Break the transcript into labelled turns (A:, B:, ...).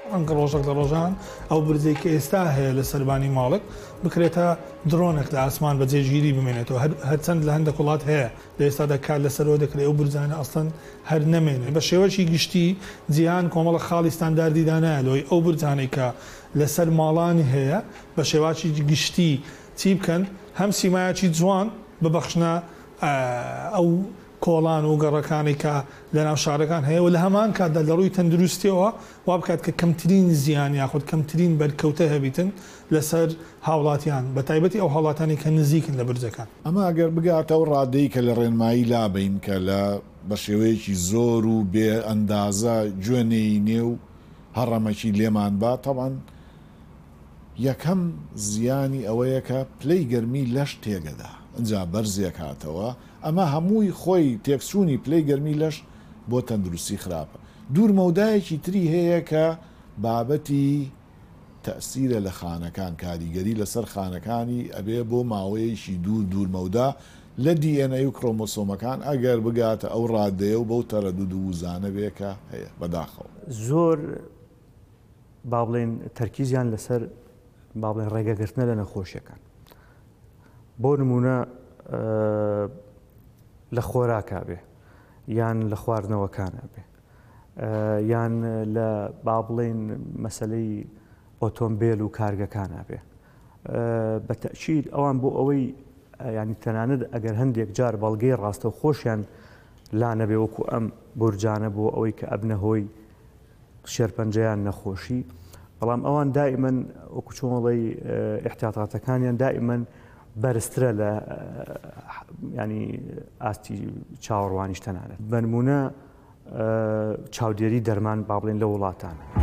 A: ئەنگە ڕۆژێک لە ڕۆژان ئەو برزەی کە ئێستا هەیە لە سەربانی ماڵک بکرێتە درۆنێک لە ئاسمان بە جێگیری بمێنێتەوە. هەرچەند لە هەندێک وڵات هەیە لە ئێستادا کار لەسەرەوە دەکرێت ئەو برزانە ئەسڵەن هەر نەمێنێت. بە شێوەشی گشتی جیهان کۆمەڵە خاڵی ستانداردی دانایە لەوەی ئەو برجانەی کە لەسەر ماڵانی هەیە بە شێواشی گشتی چی بکەن هەم سیمایەکی جوان ببەخشنە ئەو کۆڵان و گەڕەکانی کە لە ناو شارەکان هەیە و لە هەمان کاتدا لە ڕووی تەندروستیەوە وا بکات کە کەمترین زیان یاخود کەمترین بەرکەوتە هەبیتن لەسەر هاوڵاتیان بە تایبەتی ئەو هاوڵاتانی کە نزیکن لە برجەکان.
B: ئەمە ئەگەر بگاتەوە ڕادەی کە لە ڕێنمایی لابین کە لە بە شێوەیەکی زۆر و بێ ئەندازە گوێنەی نێ و هەڕەمەکی لێمان با تەڵەن یەکەم زیانی ئەوەیە کە پلەی گەرمی لەش تێگەدا ئەجا بەرزێک هاتەوە ئەمە هەمووی خۆی تێکسوونی پلەی گەرمی لەش بۆ تەندروستی خراپە. دوورمەودایەکی تری هەیە کە بابەتی تەسیرە لە خانەکان کاریگەری لەسەر خانەکانی ئەبێ بۆ ماوەیەکی دوورمەودا لە DNA و کرۆمۆسۆمەکان ئەگەر بگاتە ئەو ڕادەیە و بەو تەرەدود و وزانە بێکە هەیە بەداخەوە
C: زۆر با بڵێن تەرکیزیان لەسەر با بڵێن ڕێگەگرتنە لە نەخۆشیەکان. بۆ نمونە لە خۆراکە بێ یان لە خواردنەوەکانە بێ یان لە با بڵێن مەسەلەی ئۆتۆمبیل و کارگەکانە بێ بە تەئکید ئەوان بۆ ئەوەی ینی تەنانەت ئەگەر هەندێک جار بەڵگەی ڕاستە و خۆشیان لا نەبێ وەکو ئەم بورجانە بۆ ئەوەی کە ئەبنە هۆی شێرپەنجەیان نەخۆشی، بەڵام ئەوان دائیمەن وەکو چۆڵی احتیاطاتەکانیان دائیمەن بەرزترە لە ینی ئاستی چاوەڕوانیش تەنانەت. بە نمونە چاودێری دەرمان با بڵێن لە وڵاتان